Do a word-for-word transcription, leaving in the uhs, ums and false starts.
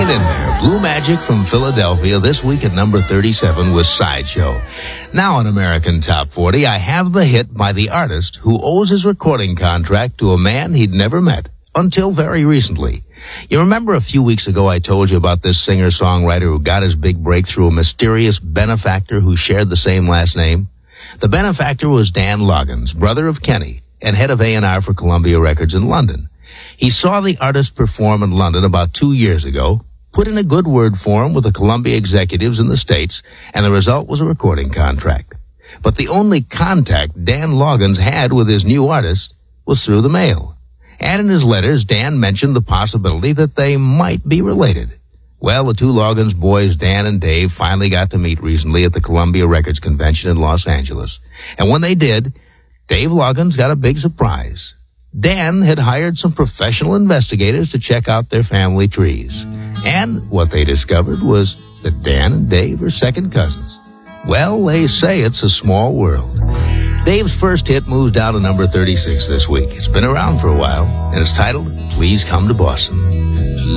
it in there. Blue Magic from Philadelphia, this week at number thirty-seven was Sideshow. Now on American Top forty, I have the hit by the artist who owes his recording contract to a man he'd never met until very recently. You remember a few weeks ago I told you about this singer-songwriter who got his big break through a mysterious benefactor who shared the same last name? The benefactor was Dan Loggins, brother of Kenny, and head of A and R for Columbia Records in London. He saw the artist perform in London about two years ago, put in a good word for him with the Columbia executives in the States, and the result was a recording contract. But the only contact Dan Loggins had with his new artist was through the mail. And in his letters, Dan mentioned the possibility that they might be related. Well, the two Loggins boys, Dan and Dave, finally got to meet recently at the Columbia Records Convention in Los Angeles. And when they did, Dave Loggins got a big surprise. Dan had hired some professional investigators to check out their family trees. And what they discovered was that Dan and Dave are second cousins. Well, they say it's a small world. Dave's first hit moves down to number thirty-six this week. It's been around for a while, and it's titled, Please Come to Boston.